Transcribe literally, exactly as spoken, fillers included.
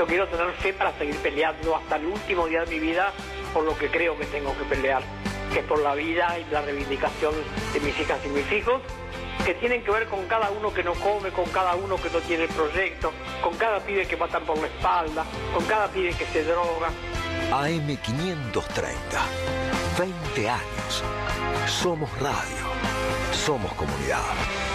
yo quiero tener fe para seguir peleando hasta el último día de mi vida por lo que creo que tengo que pelear, que es por la vida y la reivindicación de mis hijas y mis hijos, que tienen que ver con cada uno que no come, con cada uno que no tiene proyecto, con cada pibe que matan por la espalda, con cada pibe que se droga. A M quinientos treinta, veinte años. Somos radio, somos comunidad.